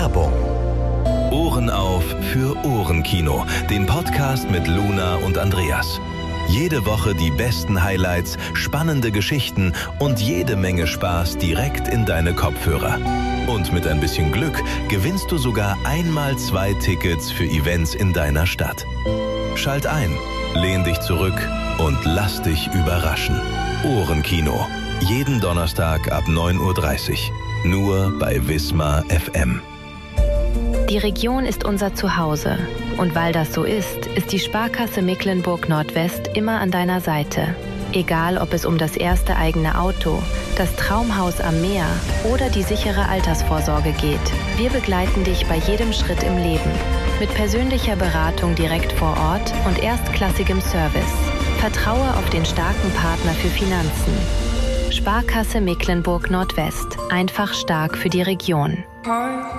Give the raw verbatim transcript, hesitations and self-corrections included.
Werbung. Ohren auf für Ohrenkino, den Podcast mit Luna und Andreas. Jede Woche die besten Highlights, spannende Geschichten und jede Menge Spaß direkt in deine Kopfhörer. Und mit ein bisschen Glück gewinnst du sogar einmal zwei Tickets für Events in deiner Stadt. Schalt ein, lehn dich zurück und lass dich überraschen. Ohrenkino. Jeden Donnerstag ab neun Uhr dreißig. Nur bei Wismar F M. Die Region ist unser Zuhause. Und weil das so ist, ist die Sparkasse Mecklenburg-Nordwest immer an deiner Seite. Egal, ob es um das erste eigene Auto, das Traumhaus am Meer oder die sichere Altersvorsorge geht. Wir begleiten dich bei jedem Schritt im Leben. Mit persönlicher Beratung direkt vor Ort und erstklassigem Service. Vertraue auf den starken Partner für Finanzen. Sparkasse Mecklenburg-Nordwest. Einfach stark für die Region.